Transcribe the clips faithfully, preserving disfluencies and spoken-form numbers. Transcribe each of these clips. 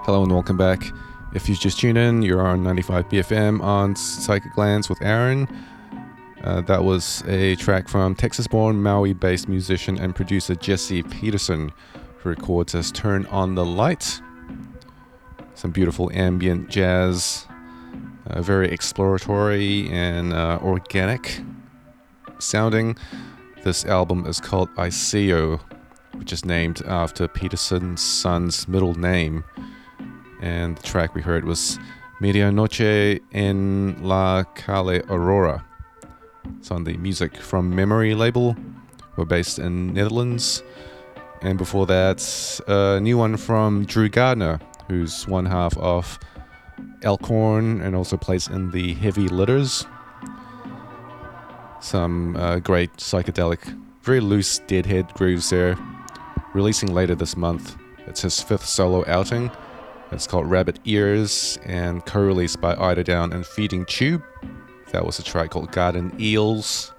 Hello and welcome back. If you just tuned in, you're on ninety-five B F M on Psychic Lands with Aaron. Uh, that was a track from Texas-born Maui-based musician and producer Jesse Peterson, who records as Turn on the Light. Some beautiful ambient jazz, uh, very exploratory and uh, organic sounding. This album is called Iseo, which is named after Peterson's son's middle name. And the track we heard was Medianoche en la Calle Aurora. It's on the Music from Memory label. We're based in Netherlands. And before that, a new one from Drew Gardner, who's one half of Elkhorn and also plays in the Heavy Litters. Some uh, great psychedelic, very loose Deadhead grooves there. Releasing later this month. It's his fifth solo outing. It's called Rabbit Ears and co-released by Ida Down and Feeding Tube. That was a track called Garden Eels.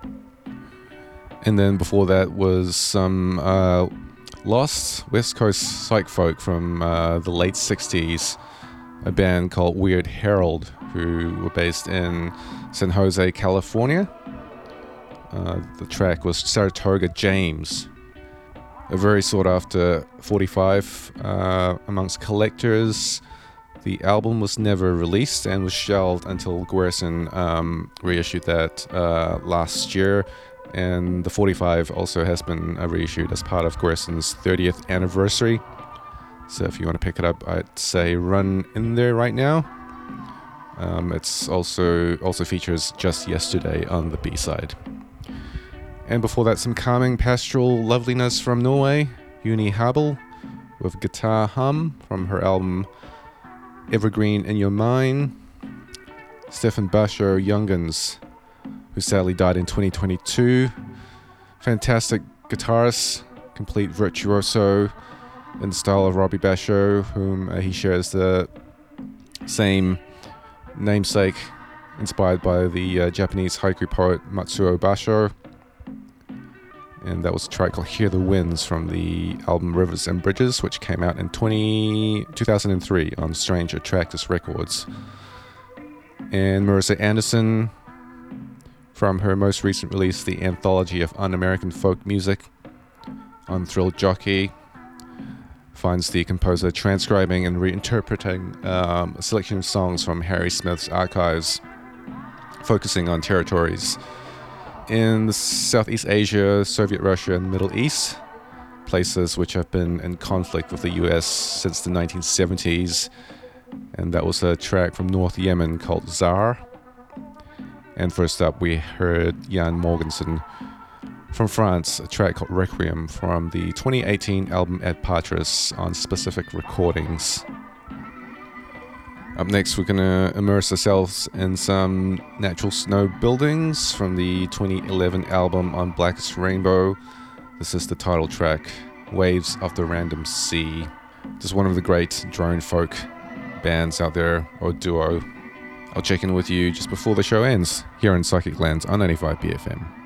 And then before that was some uh, lost West Coast psych folk from uh, the late sixties. A band called Weird Herald, who were based in San Jose, California. Uh, the track was Saratoga James. A very sought after forty-five uh, amongst collectors. The album was never released and was shelved until Gwerason um, reissued that uh, last year. And the forty-five also has been uh, reissued as part of Gwereson's thirtieth anniversary. So if you want to pick it up, I'd say run in there right now. Um, it's also also features Just Yesterday on the B-side. And before that, some calming pastoral loveliness from Norway, Uni Habel, with Guitar Hum from her album Evergreen in Your Mind. Stefan Basho Youngens, who sadly died in twenty twenty-two. Fantastic guitarist, complete virtuoso in the style of Robbie Basho, whom uh, he shares the same namesake, inspired by the uh, Japanese haiku poet Matsuo Basho. And that was a track called Hear the Winds from the album Rivers and Bridges, which came out in twenty, two thousand three on Strange Attractors Records. And Marissa Anderson, from her most recent release, The Anthology of Un-American Folk Music, on Thrill Jockey, finds the composer transcribing and reinterpreting um, a selection of songs from Harry Smith's archives, focusing on territories in the Southeast Asia, Soviet Russia, and Middle East, places which have been in conflict with the U S since the nineteen seventies. And that was a track from North Yemen called Zar. And first up, we heard Jan Morgensen from France, a track called Requiem from the twenty eighteen album Ad Patris on Specific Recordings. Up next, we're going to immerse ourselves in some natural snow buildings from the twenty eleven album On Blackest Rainbow. This is the title track, Waves of the Random Sea. Just one of the great drone folk bands out there, or duo. I'll check in with you just before the show ends, here in Psychic Lands on ninety-five B F M.